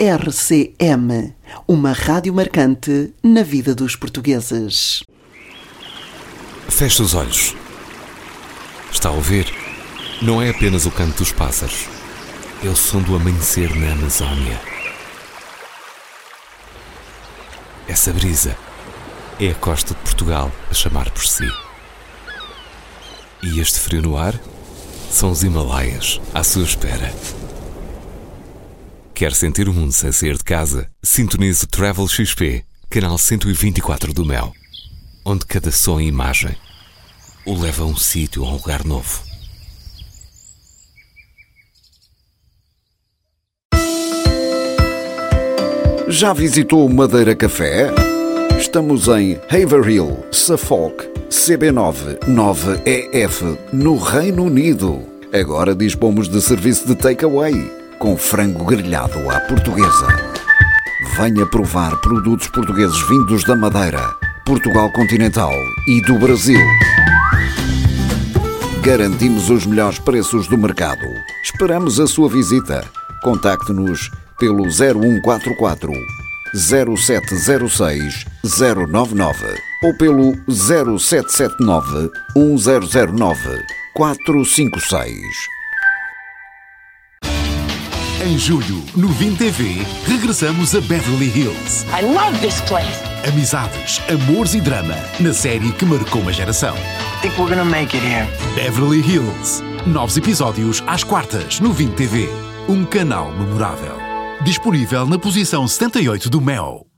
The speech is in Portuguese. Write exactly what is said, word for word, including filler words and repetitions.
R C M, uma rádio marcante na vida dos portugueses. Feche os olhos. Está a ouvir? Não é apenas o canto dos pássaros. É o som do amanhecer na Amazónia. Essa brisa é a costa de Portugal a chamar por si. E este frio no ar são os Himalaias à sua espera. Quer sentir o mundo sem sair de casa? Sintonize o Travel X P, canal cento e vinte e quatro do Mel, onde cada som e imagem o leva a um sítio, a um lugar novo. Já visitou o Madeira Café? Estamos em Haverhill, Suffolk, C B nove nove E F, no Reino Unido. Agora dispomos de serviço de takeaway, com frango grelhado à portuguesa. Venha provar produtos portugueses vindos da Madeira, Portugal continental e do Brasil. Garantimos os melhores preços do mercado. Esperamos a sua visita. Contacte-nos pelo zero um quatro quatro, zero sete zero seis, zero nove nove ou pelo zero sete sete nove, um zero zero nove, quatro cinco seis. Em julho, no Vim T V, regressamos a Beverly Hills. I love this place. Amizades, amores e drama, na série que marcou uma geração. I think we're gonna make it here. Beverly Hills. Novos episódios às quartas, no Vim T V. Um canal memorável. Disponível na posição setenta e oito do Mel.